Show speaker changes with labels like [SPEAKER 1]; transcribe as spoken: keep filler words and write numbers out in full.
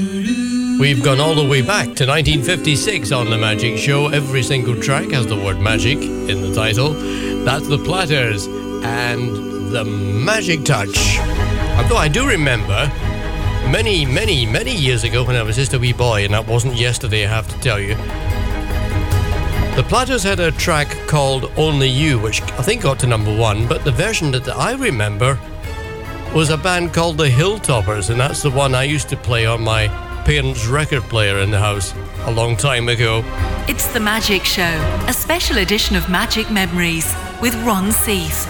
[SPEAKER 1] We've gone all the way back to nineteen fifty-six on The Magic Show. Every single track has the word magic in the title. That's the Platters and The Magic Touch. Although I do remember many, many, many years ago when I was just a wee boy, and that wasn't yesterday, I have to tell you, the Platters had a track called Only You, which I think got to number one, but the version that I remember was a band called the Hilltoppers, and that's the one I used to play on my parents' record player in the house a long time ago.
[SPEAKER 2] It's The Magic Show, a special edition of Magic Memories with Ron Seath.